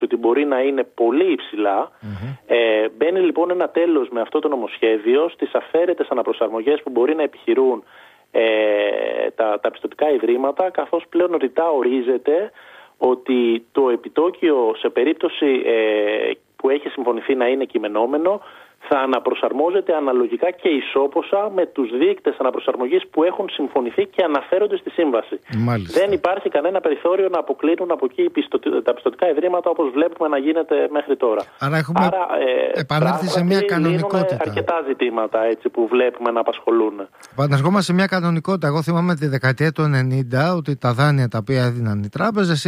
ότι μπορεί να είναι πολύ υψηλά. Μπαίνει λοιπόν ένα τέλος με αυτό το νομοσχέδιο στις αφαίρετες αναπροσαρμογές που μπορεί να επιχειρούν τα πιστωτικά ιδρύματα, καθώς πλέον ρητά ορίζεται ότι το επιτόκιο σε περίπτωση που έχει συμφωνηθεί να είναι κειμενόμενο θα αναπροσαρμόζεται αναλογικά και ισόποσα με τους δείκτες αναπροσαρμογής που έχουν συμφωνηθεί και αναφέρονται στη σύμβαση. Μάλιστα. Δεν υπάρχει κανένα περιθώριο να αποκλίνουν από εκεί τα πιστωτικά ιδρύματα, όπως βλέπουμε να γίνεται μέχρι τώρα. Άρα έχουμε επανέλθει σε μια κανονικότητα. Αρκετά ζητήματα έτσι, που βλέπουμε να απασχολούν. Επανερχόμαστε σε μια κανονικότητα. Εγώ θυμάμαι τη δεκαετία του 90 ότι τα δάνεια τα οποία έδιναν οι τράπεζες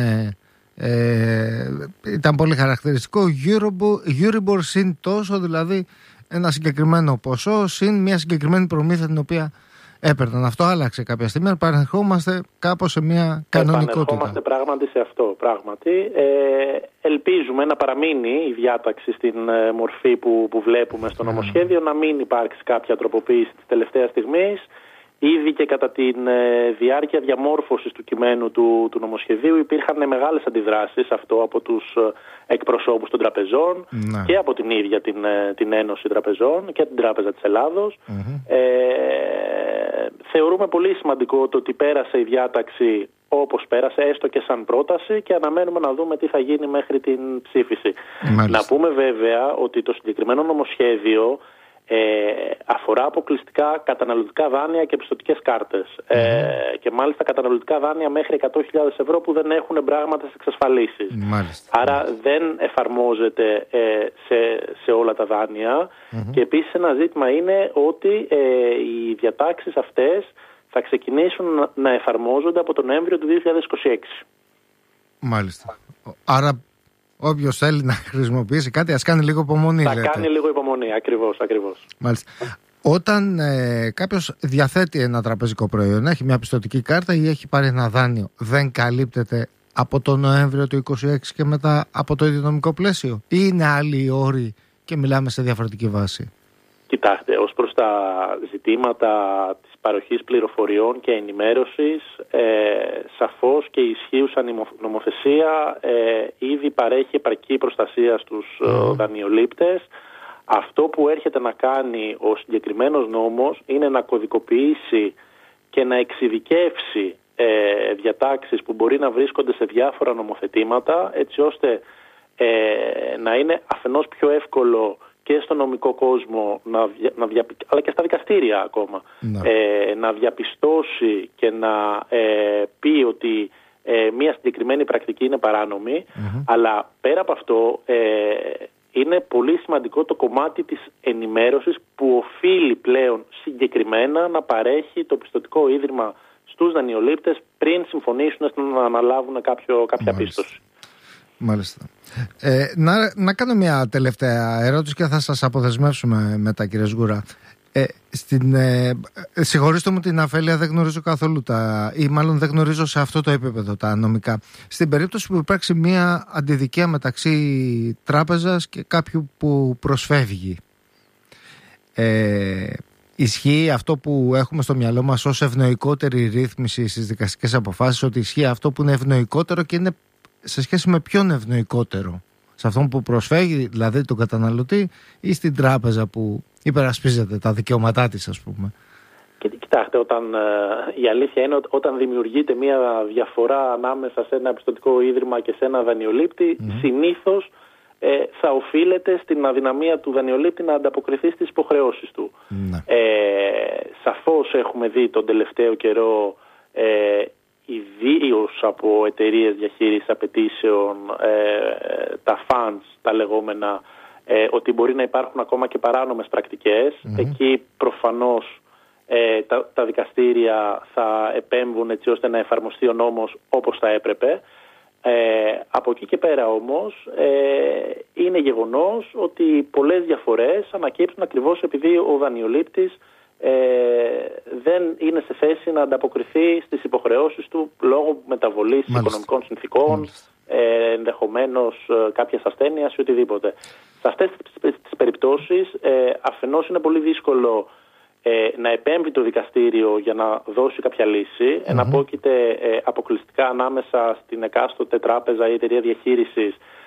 ήταν πολύ χαρακτηριστικό. Euribor συν τόσο, δηλαδή ένα συγκεκριμένο ποσό συν μια συγκεκριμένη προμήθεια την οποία έπαιρναν. Αυτό άλλαξε κάποια στιγμή. Επανερχόμαστε κάπως σε μια κανονικότητα. Επανερχόμαστε πράγματι σε αυτό. Πράγματι. Ελπίζουμε να παραμείνει η διάταξη στην μορφή που βλέπουμε στο νομοσχέδιο, να μην υπάρξει κάποια τροποποίηση της τελευταίας στιγμής. Ήδη και κατά τη διάρκεια διαμόρφωσης του κειμένου του νομοσχεδίου υπήρχαν μεγάλες αντιδράσεις αυτό από τους εκπροσώπους των τραπεζών και από την ίδια την Ένωση Τραπεζών και την Τράπεζα της Ελλάδος. Θεωρούμε πολύ σημαντικό το ότι πέρασε η διάταξη όπως πέρασε, έστω και σαν πρόταση, και αναμένουμε να δούμε τι θα γίνει μέχρι την ψήφιση. Να πούμε βέβαια ότι το συγκεκριμένο νομοσχέδιο αφορά αποκλειστικά καταναλωτικά δάνεια και πιστωτικές κάρτες. Και μάλιστα καταναλωτικά δάνεια μέχρι 100.000 ευρώ που δεν έχουν πράγματες εξασφαλίσεις. Άρα δεν εφαρμόζεται σε όλα τα δάνεια. Και επίσης ένα ζήτημα είναι ότι οι διατάξεις αυτές θα ξεκινήσουν να εφαρμόζονται από τον Νοέμβριο του 2026. Μάλιστα. Άρα όποιος θέλει να χρησιμοποιήσει κάτι, ας κάνει λίγο υπομονή. Κάνει λίγο υπομονή, ακριβώς. Μάλιστα. Όταν κάποιος διαθέτει ένα τραπεζικό προϊόν, έχει μια πιστωτική κάρτα ή έχει πάρει ένα δάνειο, δεν καλύπτεται από το Νοέμβριο του 2026 και μετά από το ίδιο νομικό πλαίσιο, ή είναι άλλοι οι όροι και μιλάμε σε διαφορετική βάση? Κοιτάξτε, ως προς τα ζητήματα της παροχής πληροφοριών και ενημέρωσης, σαφώς και η ισχύουσα νομοθεσία ήδη παρέχει επαρκή προστασία στους δανειολήπτες. Αυτό που έρχεται να κάνει ο συγκεκριμένος νόμος είναι να κωδικοποιήσει και να εξειδικεύσει διατάξεις που μπορεί να βρίσκονται σε διάφορα νομοθετήματα, έτσι ώστε να είναι αφενός πιο εύκολο και στο νομικό κόσμο, αλλά και στα δικαστήρια ακόμα, να διαπιστώσει και να πει ότι μια συγκεκριμένη πρακτική είναι παράνομη. Αλλά πέρα από αυτό είναι πολύ σημαντικό το κομμάτι της ενημέρωσης που οφείλει πλέον συγκεκριμένα να παρέχει το πιστωτικό ίδρυμα στους δανειολήπτες πριν συμφωνήσουν να αναλάβουν κάποια πίστοση. Μάλιστα. Να κάνω μια τελευταία ερώτηση και θα σας αποδεσμεύσουμε μετά, κύριε Σγουρά. Συγχωρήστε μου την αφέλεια, δεν γνωρίζω καθόλου ή μάλλον δεν γνωρίζω σε αυτό το επίπεδο τα νομικά. Στην περίπτωση που υπάρξει μια αντιδικία μεταξύ τράπεζας και κάποιου που προσφεύγει, ισχύει αυτό που έχουμε στο μυαλό μας ως ευνοϊκότερη ρύθμιση στις δικαστικές αποφάσεις, ότι ισχύει αυτό που είναι ευνοϊκότερο και είναι σε σχέση με ποιον ευνοϊκότερο? Σε αυτόν που προσφεύγει, δηλαδή τον καταναλωτή, ή στην τράπεζα που υπερασπίζεται τα δικαιώματά της, ας πούμε? Κοιτάξτε, η αλήθεια είναι ότι όταν δημιουργείται μια διαφορά ανάμεσα σε ένα πιστωτικό ίδρυμα και σε ένα δανειολήπτη, συνήθως θα οφείλεται στην αδυναμία του δανειολήπτη να ανταποκριθεί στις υποχρεώσεις του. Σαφώς έχουμε δει τον τελευταίο καιρό, ιδίως από εταιρείες διαχείρισης απαιτήσεων, τα funds, τα λεγόμενα, ότι μπορεί να υπάρχουν ακόμα και παράνομες πρακτικές. Εκεί προφανώς τα δικαστήρια θα επέμβουν έτσι ώστε να εφαρμοστεί ο νόμος όπως θα έπρεπε. Από εκεί και πέρα όμως είναι γεγονός ότι πολλές διαφορές ανακύπτουν ακριβώς επειδή ο δανειολήπτης δεν είναι σε θέση να ανταποκριθεί στις υποχρεώσεις του λόγω μεταβολής οικονομικών συνθήκων, ενδεχομένως κάποιας ασθένειας ή οτιδήποτε. Σε αυτές τις περιπτώσεις αφενός είναι πολύ δύσκολο να επέμβει το δικαστήριο για να δώσει κάποια λύση. Εναπόκειται αποκλειστικά ανάμεσα στην εκάστοτε τράπεζα ή εταιρεία διαχείρισης